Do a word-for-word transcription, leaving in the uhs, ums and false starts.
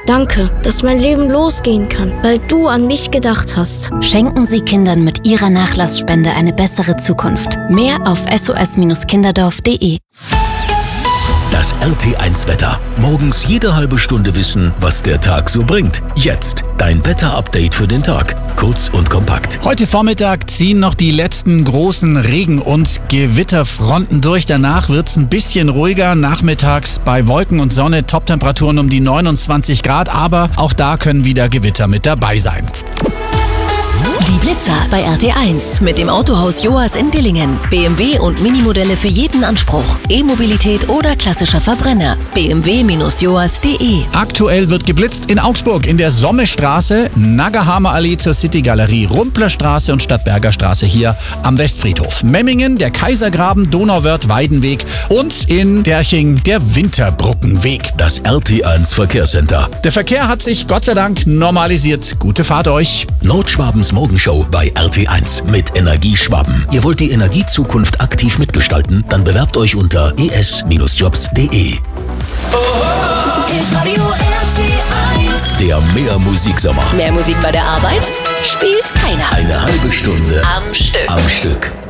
Danke, dass mein Leben losgehen kann, weil du an mich gedacht hast. Schenken Sie Kindern mit Ihrer Nachlassspende eine bessere Zukunft. Mehr auf s o s kinderdorf punkt d e. Das R T eins Wetter. Morgens jede halbe Stunde wissen, was der Tag so bringt. Jetzt dein Wetter-Update für den Tag. Kurz und kompakt. Heute Vormittag ziehen noch die letzten großen Regen- und Gewitterfronten durch. Danach wird es ein bisschen ruhiger. Nachmittags bei Wolken und Sonne Toptemperaturen um die neunundzwanzig Grad. Aber auch da können wieder Gewitter mit dabei sein. Die Blitzer bei R T eins mit dem Autohaus Joas in Dillingen. B M W und Minimodelle für jeden Anspruch. E-Mobilität oder klassischer Verbrenner. b m w Bindestrich joas punkt d e. Aktuell wird geblitzt in Augsburg in der Sommestraße, Naggerhamer Allee zur City-Galerie, Rumplerstraße und Stadtberger Straße hier am Westfriedhof. Memmingen, der Kaisergraben, Donauwörth, Weidenweg und in Derching der Winterbrückenweg. Das R T eins Verkehrscenter. Der Verkehr hat sich Gott sei Dank normalisiert. Gute Fahrt euch. Nordschwabens Morgenshow bei R T eins mit Energieschwaben. Ihr wollt die Energiezukunft aktiv mitgestalten? Dann bewerbt euch unter e s Jobs punkt d e. Der Mehr Musiksommer. Mehr Musik bei der Arbeit? Spielt keiner. Eine halbe Stunde Am Stück. Am Stück.